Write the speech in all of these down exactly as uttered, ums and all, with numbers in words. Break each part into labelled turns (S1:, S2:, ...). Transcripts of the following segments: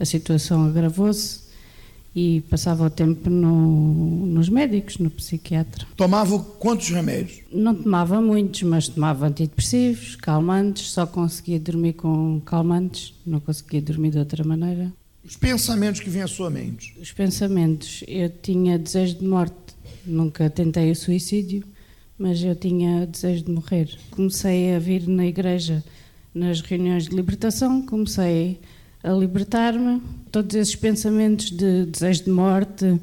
S1: a situação agravou-se e passava o tempo no, nos médicos, no psiquiatra.
S2: Tomava quantos remédios?
S1: Não tomava muitos, mas tomava antidepressivos, calmantes, só conseguia dormir com calmantes, não conseguia dormir de outra maneira.
S2: Os pensamentos que vinham à sua mente?
S1: Os pensamentos, eu tinha desejo de morte, nunca tentei o suicídio, mas eu tinha desejo de morrer. Comecei a vir na igreja, nas reuniões de libertação, comecei a libertar-me. Todos esses pensamentos de desejo de morte,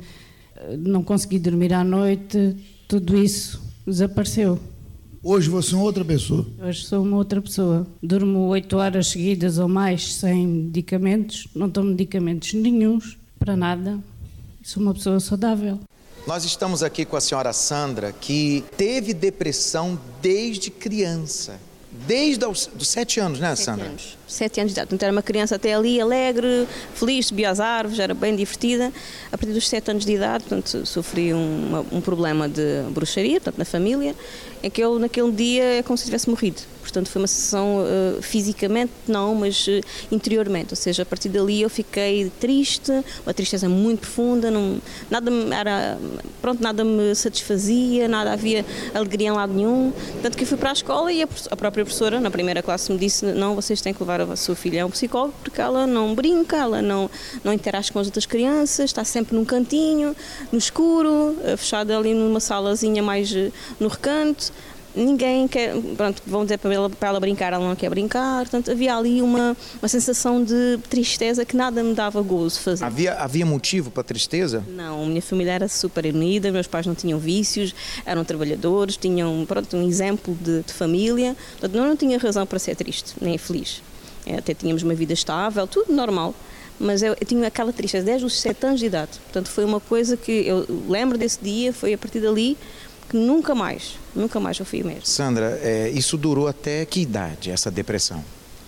S1: não consegui dormir à noite, tudo isso desapareceu.
S2: Hoje você é outra pessoa?
S1: Hoje sou uma outra pessoa. Durmo oito horas seguidas ou mais sem medicamentos, não tomo medicamentos nenhuns, para nada. Sou uma pessoa saudável.
S3: Nós estamos aqui com a senhora Sandra, que teve depressão desde criança. Desde os dos sete anos, né, Sandra?
S4: Sete anos. Sete anos de idade. Portanto, era uma criança até ali, alegre, feliz, subia às árvores, era bem divertida. A partir dos sete anos de idade, portanto, sofri um, um problema de bruxaria, portanto, na família, em que eu, naquele dia, é como se tivesse morrido. Portanto, foi uma sensação uh, fisicamente, não, mas uh, interiormente. Ou seja, a partir dali eu fiquei triste, uma tristeza muito profunda, não, nada, me, era, pronto, nada me satisfazia, nada havia alegria em lado nenhum. Tanto que eu fui para a escola e a, a própria professora, na primeira classe, me disse: não, vocês têm que levar a sua filha a um psicólogo, porque ela não brinca, ela não, não interage com as outras crianças, está sempre num cantinho, no escuro, fechada ali numa salazinha mais no recanto. Ninguém quer, pronto, vão dizer para ela, para ela brincar, ela não quer brincar. Portanto, havia ali uma, uma sensação de tristeza que nada me dava gozo fazer.
S3: Havia, havia motivo para tristeza?
S4: Não, a minha família era super unida, meus pais não tinham vícios, eram trabalhadores, tinham, pronto, um exemplo de, de família. Portanto, eu não tinha razão para ser triste, nem feliz. Até tínhamos uma vida estável, tudo normal. Mas eu, eu tinha aquela tristeza desde os sete anos de idade. Portanto, foi uma coisa que eu lembro desse dia, foi a partir dali que nunca mais, nunca mais eu fui mesmo.
S3: Sandra, é, isso durou até que idade, essa depressão?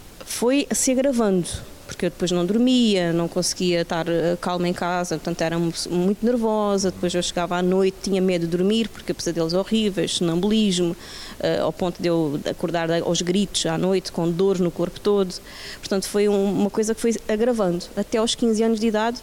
S4: Foi se agravando, porque eu depois não dormia, não conseguia estar calma em casa, portanto era muito nervosa. Depois eu chegava à noite, tinha medo de dormir, porque pesadelos horríveis, sonambulismo, uh, ao ponto de eu acordar aos gritos à noite, com dor no corpo todo. Portanto, foi um, uma coisa que foi agravando, até aos quinze anos de idade.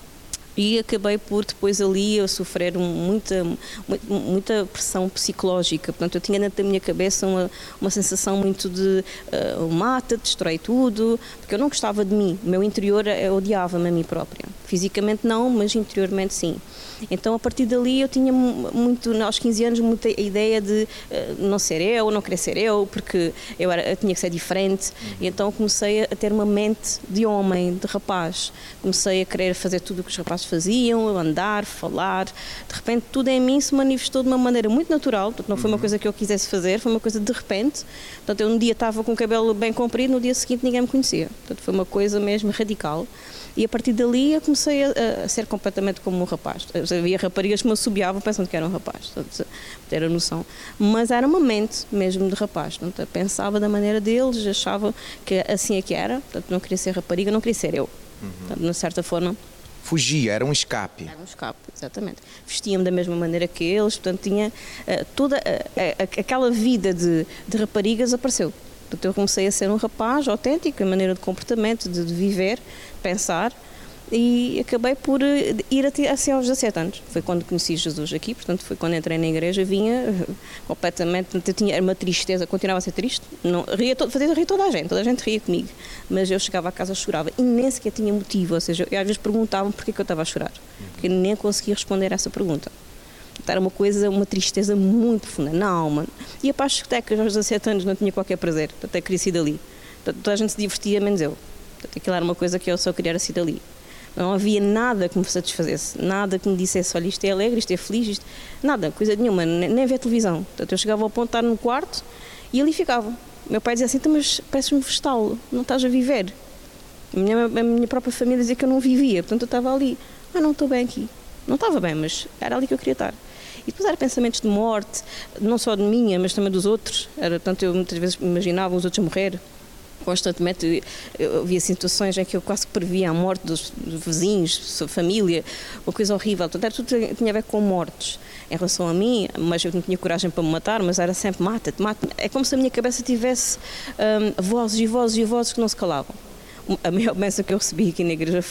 S4: E acabei por depois ali a sofrer muita, muita pressão psicológica. Portanto, eu tinha dentro da minha cabeça uma, uma sensação muito de uh, mata, destrói tudo, porque eu não gostava de mim. O meu interior, eu odiava-me a mim própria. Fisicamente não, mas interiormente sim. Então, a partir dali, eu tinha muito, aos quinze anos, muita ideia de uh, não ser eu, não querer ser eu, porque eu, era, eu tinha que ser diferente. E então comecei a ter uma mente de homem, de rapaz. Comecei a querer fazer tudo o que os rapazes faziam, andar, falar. De repente, tudo em mim se manifestou de uma maneira muito natural. Portanto, não foi uma coisa que eu quisesse fazer, foi uma coisa de repente. Portanto, eu um dia estava com o cabelo bem comprido, no dia seguinte ninguém me conhecia. Portanto, foi uma coisa mesmo radical. E a partir dali eu comecei a, a ser completamente como um rapaz. Havia raparigas que me assobiavam pensando que era um rapaz, portanto, ter a noção. Mas era uma mente mesmo de rapaz. Portanto, eu pensava da maneira deles, achava que assim é que era. Portanto, não queria ser rapariga, não queria ser eu. Uhum. Portanto, de certa forma...
S3: Fugia, era um escape.
S4: Era um escape, exatamente. Vestia-me da mesma maneira que eles, portanto, tinha uh, toda uh, uh, aquela vida de, de raparigas apareceu. Portanto, eu comecei a ser um rapaz autêntico, a maneira de comportamento, de, de viver, pensar, e acabei por ir até assim aos dezassete anos. Foi quando conheci Jesus aqui, portanto, foi quando entrei na igreja, vinha completamente, eu tinha uma tristeza, continuava a ser triste, não, ria todo, fazia rir toda a gente, toda a gente ria comigo, mas eu chegava a casa e chorava, e nem sequer tinha motivo, ou seja, eu às vezes perguntava porquê que eu estava a chorar, porque eu nem conseguia responder a essa pergunta. Era uma coisa, uma tristeza muito profunda na alma. E a paz discotecas aos dezassete anos não tinha qualquer prazer, até queria sair dali. Toda a gente se divertia, menos eu. Portanto, aquilo era uma coisa que eu só queria sair dali. Não havia nada que me satisfazesse, nada que me dissesse: olha, isto é alegre, isto é feliz, isto... nada, coisa nenhuma, nem, nem ver televisão. Portanto, eu chegava ao ponto de estar no quarto e ali ficava. Meu pai dizia assim: mas parece-me vegetal, não estás a viver. A minha, a minha própria família dizia que eu não vivia, portanto eu estava ali. Ah, não estou bem aqui. Não estava bem, mas era ali que eu queria estar. E depois eram pensamentos de morte, não só de minha, mas também dos outros. Era, portanto, eu muitas vezes imaginava os outros morrer. Constantemente eu havia situações em que eu quase que previa a morte dos, dos vizinhos, da família, uma coisa horrível. Portanto, era tudo tinha a ver com mortes. Em relação a mim, mas eu não tinha coragem para me matar, mas era sempre mata-te, mata-te. É como se a minha cabeça tivesse hum, vozes e vozes e vozes que não se calavam. A maior bênção que eu recebi aqui na igreja